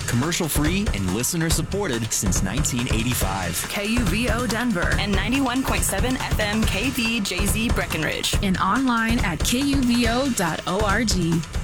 Commercial free and listener supported since 1985. KUVO Denver and 91.7 FM KVJZ Breckenridge. and online at kuvo.org.